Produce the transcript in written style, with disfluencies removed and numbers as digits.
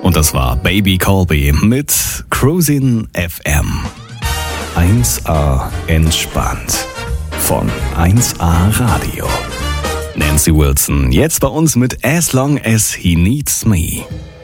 Und das war Baby Colby mit Cruisin' FM. 1A entspannt. Von 1A Radio. Nancy Wilson, jetzt bei uns mit As Long As He Needs Me.